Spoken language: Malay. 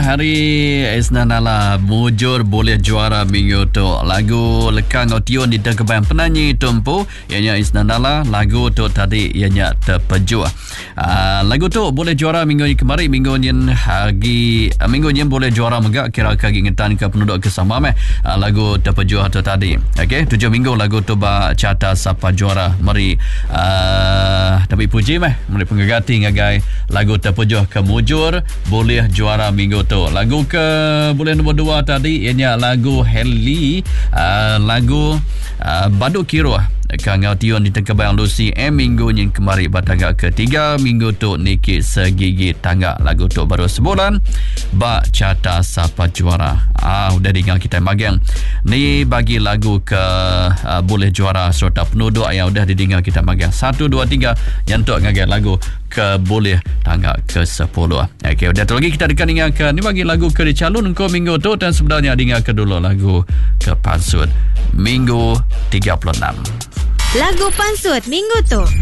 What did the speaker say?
Hari Isnanala mujur boleh juara minggu tu. Lagu lekang otion di Tegabang penyanyi tumpu ianya Isnanala, lagu tu tadi ianya terpejuah. Lagu tu boleh juara minggu ni kemarin, minggu ni boleh juara megak kira kaki ngetan ke penduduk kesama lagu terpejuah tu tadi. Okey, 7 minggu lagu tu ba carta siapa juara mari tapi puji mari penggagati ngagai lagu terpejuah ke mujur boleh juara minggu tu. Lagu ke boleh nombor 2 tadi ianya lagu Heli, lagu Baduk Kiro Kang Tion di Tegabang Lucy minggu yang kemarin batangga ketiga minggu tu Niki Segigi Tangga lagu tu baru sebulan bak carta siapa juara. Udah dengar kita magang ni bagi lagu ke boleh juara serta penduduk yang udah didengar kita magang 1, 2, 3 yang tu ngagai lagu ke boleh tangga ke 10. Okey, udah tu lagi kita akan dengarkan ni bagi lagu ke dicalon ke minggu tu dan sebenarnya dengarkan dulu lagu ke Pansut minggu 36. Lagu Pansut minggu tu.